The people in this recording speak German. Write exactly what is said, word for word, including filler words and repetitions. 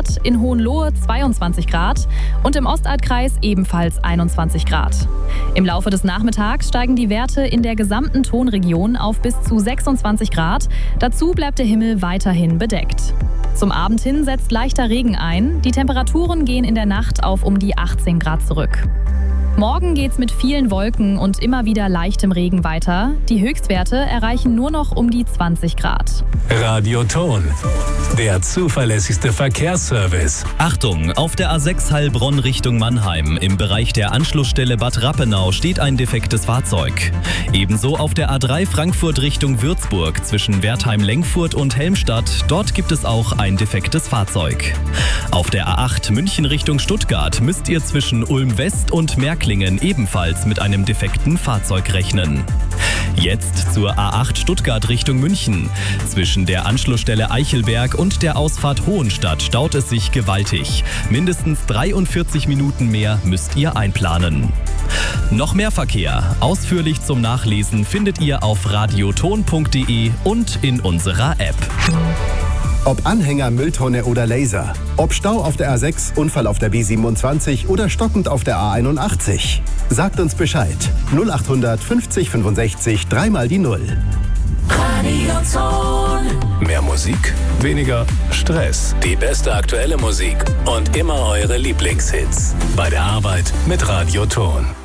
Grad, in Hohenlohe zweiundzwanzig Grad und im Ostalbkreis ebenfalls einundzwanzig Grad. Im Laufe des Nachmittags steigen die Werte in der gesamten Tonregion auf bis zu sechsundzwanzig Grad. Dazu bleibt der Himmel weiterhin bedeckt. Zum Abend hin setzt leichter Regen ein. Die Temperaturen gehen in der Nacht auf um die achtzehn Grad zurück. Morgen geht's mit vielen Wolken und immer wieder leichtem Regen weiter. Die Höchstwerte erreichen nur noch um die zwanzig Grad. Radioton, der zuverlässigste Verkehrsservice. Achtung, auf der A sechs Heilbronn Richtung Mannheim im Bereich der Anschlussstelle Bad Rappenau steht ein defektes Fahrzeug. Ebenso auf der A drei Frankfurt Richtung Würzburg zwischen Wertheim-Lengfurt und Helmstadt. Dort gibt es auch ein defektes Fahrzeug. Auf der A acht München Richtung Stuttgart müsst ihr zwischen Ulm West und Merklingen ebenfalls mit einem defekten Fahrzeug rechnen. Jetzt zur A acht Stuttgart Richtung München. Zwischen der Anschlussstelle Eichelberg und der Ausfahrt Hohenstadt staut es sich gewaltig. Mindestens dreiundvierzig Minuten mehr müsst ihr einplanen. Noch mehr Verkehr, ausführlich zum Nachlesen, findet ihr auf radioton punkt de und in unserer App. Ob Anhänger, Mülltonne oder Laser. Ob Stau auf der A sechs, Unfall auf der B siebenundzwanzig oder stockend auf der A einundachtzig. Sagt uns Bescheid. null achthundert fünfzig fünfundsechzig, dreimal die Null. Radioton. Mehr Musik, weniger Stress. Die beste aktuelle Musik und immer eure Lieblingshits. Bei der Arbeit mit Radioton.